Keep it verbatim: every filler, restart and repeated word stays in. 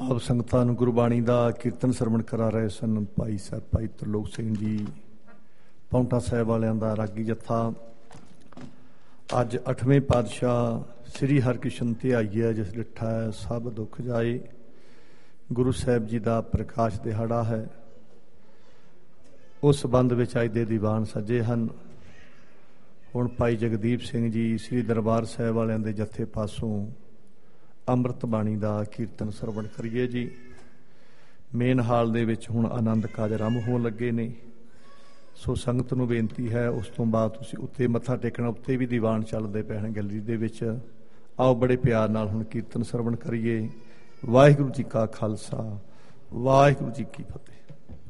ਆਪ ਸੰਗਤਾਂ ਨੂੰ ਗੁਰਬਾਣੀ ਦਾ ਕੀਰਤਨ ਸਰਵਣ ਕਰਾ ਰਹੇ ਸਨ ਭਾਈ ਸਾਹਿਬ ਭਾਈ ਤਰਲੋਕ ਸਿੰਘ ਜੀ ਪੌਂਟਾ ਸਾਹਿਬ ਵਾਲਿਆਂ ਦਾ ਰਾਗੀ ਜੱਥਾ। ਅੱਜ ਅੱਠਵੇਂ ਪਾਤਸ਼ਾਹ ਸ੍ਰੀ ਹਰਿਕ੍ਰਿਸ਼ਨ ਧਿਆਈ ਹੈ ਜਿਸ ਡਿੱਠਾ ਹੈ ਸਭ ਦੁੱਖ ਜਾਏ। ਗੁਰੂ ਸਾਹਿਬ ਜੀ ਦਾ ਪ੍ਰਕਾਸ਼ ਦਿਹਾੜਾ ਹੈ। ਉਸ ਸੰਬੰਧ ਵਿੱਚ ਅੱਜ ਦੇ ਦੀਵਾਨ ਸੱਜੇ ਹਨ। ਹੁਣ ਭਾਈ ਜਗਦੀਪ ਸਿੰਘ ਜੀ ਸ੍ਰੀ ਦਰਬਾਰ ਸਾਹਿਬ ਵਾਲਿਆਂ ਦੇ ਜੱਥੇ ਪਾਸੋਂ ਅੰਮ੍ਰਿਤ ਬਾਣੀ ਦਾ ਕੀਰਤਨ ਸਰਵਣ ਕਰੀਏ ਜੀ। ਮੇਨ ਹਾਲ ਦੇ ਵਿੱਚ ਹੁਣ ਆਨੰਦ ਕਾਜ ਆਰੰਭ ਹੋਣ ਲੱਗੇ ਨੇ, ਸੋ ਸੰਗਤ ਨੂੰ ਬੇਨਤੀ ਹੈ ਉਸ ਤੋਂ ਬਾਅਦ ਤੁਸੀਂ ਉੱਤੇ ਮੱਥਾ ਟੇਕਣਾ। ਉੱਤੇ ਵੀ ਦੀਵਾਨ ਚੱਲਦੇ ਪਏ ਹਨ ਗੈਲਰੀ ਦੇ ਵਿੱਚ। ਆਓ ਬੜੇ ਪਿਆਰ ਨਾਲ ਹੁਣ ਕੀਰਤਨ ਸਰਵਣ ਕਰੀਏ। ਵਾਹਿਗੁਰੂ ਜੀ ਕਾ ਖਾਲਸਾ, ਵਾਹਿਗੁਰੂ ਜੀ ਕੀ ਫਤਿਹ।